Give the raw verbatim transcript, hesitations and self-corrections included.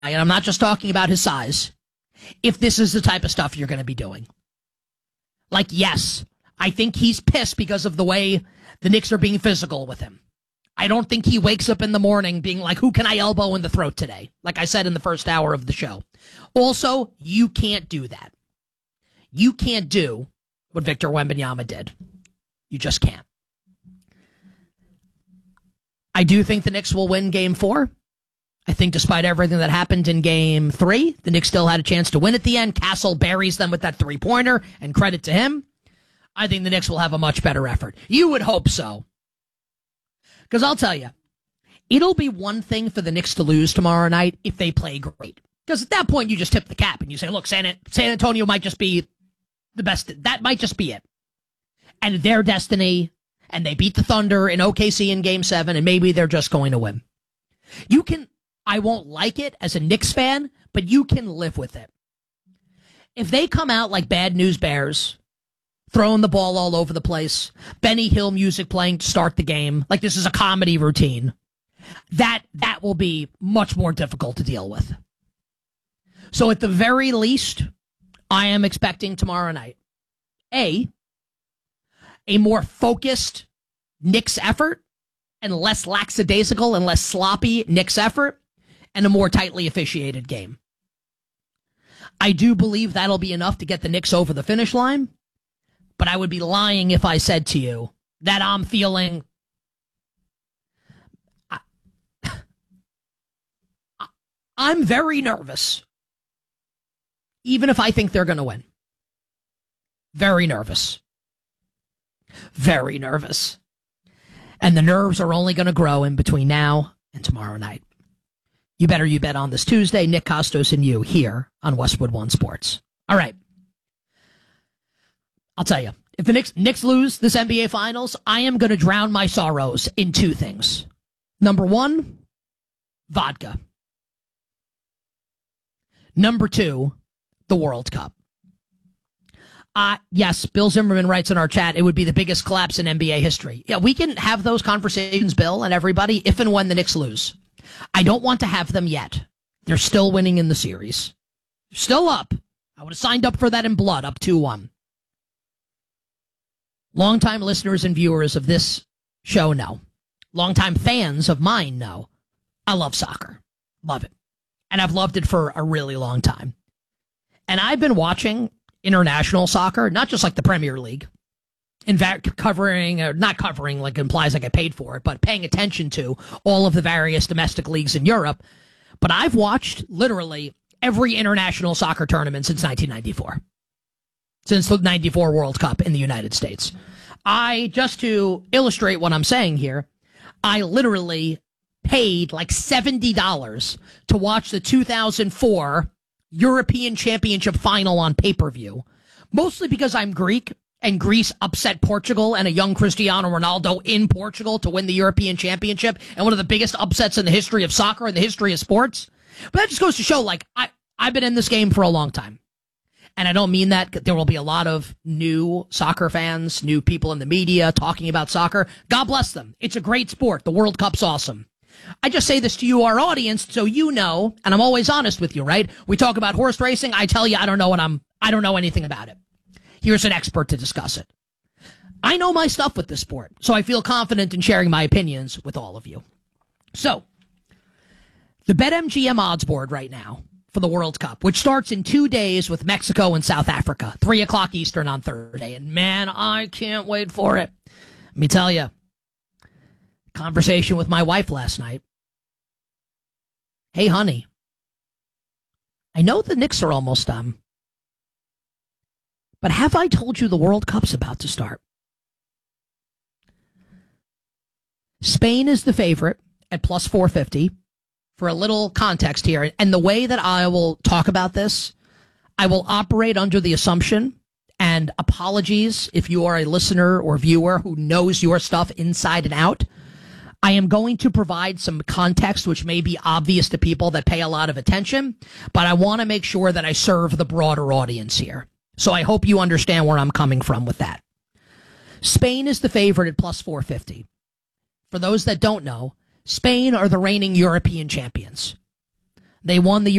and I'm not just talking about his size, if this is the type of stuff you're going to be doing. Like, yes, I think he's pissed because of the way the Knicks are being physical with him. I don't think he wakes up in the morning being like, who can I elbow in the throat today? Like I said in the first hour of the show. Also, you can't do that. You can't do what Victor Wembanyama did. You just can't. I do think the Knicks will win game four. I think despite everything that happened in game three, the Knicks still had a chance to win at the end. Castle buries them with that three-pointer, and credit to him. I think the Knicks will have a much better effort. You would hope so. Because I'll tell you, it'll be one thing for the Knicks to lose tomorrow night if they play great. Because at that point, you just tip the cap and you say, look, San, San Antonio might just be the best. That might just be it. And their destiny, and they beat the Thunder in O K C in game seven, and maybe they're just going to win. You can, I won't like it as a Knicks fan, but you can live with it. If they come out like Bad News Bears, throwing the ball all over the place, Benny Hill music playing to start the game, like this is a comedy routine, that that will be much more difficult to deal with. So at the very least, I am expecting tomorrow night, A, a more focused Knicks effort, and less lackadaisical and less sloppy Knicks effort, and a more tightly officiated game. I do believe that'll be enough to get the Knicks over the finish line, but I would be lying if I said to you that I'm feeling... I, I'm very nervous, even if I think they're going to win. Very nervous. Very nervous. And the nerves are only going to grow in between now and tomorrow night. You better you bet on this Tuesday. Nick Kostos and you here on Westwood One Sports. All right. I'll tell you, if the Knicks, Knicks lose this N B A Finals, I am going to drown my sorrows in two things. Number one, vodka. Number two, the World Cup. Uh, yes, Bill Zimmerman writes in our chat, it would be the biggest collapse in N B A history. Yeah, we can have those conversations, Bill, and everybody, if and when the Knicks lose. I don't want to have them yet. They're still winning in the series. They're still up. I would have signed up for that in blood, up two one. Longtime listeners and viewers of this show know. Longtime fans of mine know. I love soccer. Love it. And I've loved it for a really long time. And I've been watching international soccer, not just like the Premier League. In fact, covering, or not covering like implies I get paid for it, but paying attention to all of the various domestic leagues in Europe. But I've watched literally every international soccer tournament since nineteen ninety-four. Since the ninety-four World Cup in the United States. I, just to illustrate what I'm saying here, I literally paid like seventy dollars to watch the two thousand four European Championship final on pay-per-view. Mostly because I'm Greek, and Greece upset Portugal and a young Cristiano Ronaldo in Portugal to win the European Championship, and one of the biggest upsets in the history of soccer and the history of sports. But that just goes to show, like, I, I've been in this game for a long time. And I don't mean that there will be a lot of new soccer fans, new people in the media talking about soccer. God bless them. It's a great sport. The World Cup's awesome. I just say this to you, our audience, so you know, and I'm always honest with you, right? We talk about horse racing. I tell you, I don't know what I'm, I don't know anything about it. Here's an expert to discuss it. I know my stuff with this sport, so I feel confident in sharing my opinions with all of you. So, the BetMGM odds board right now for the World Cup, which starts in two days with Mexico and South Africa, three o'clock Eastern on Thursday. And man, I can't wait for it. Let me tell you, conversation with my wife last night. Hey, honey, I know the Knicks are almost done. But have I told you the World Cup's about to start? Spain is the favorite at plus four fifty. For a little context here, and the way that I will talk about this, I will operate under the assumption, and apologies if you are a listener or viewer who knows your stuff inside and out, I am going to provide some context which may be obvious to people that pay a lot of attention, but I want to make sure that I serve the broader audience here. So I hope you understand where I'm coming from with that. Spain is the favorite at plus four fifty. For those that don't know, Spain are the reigning European champions. They won the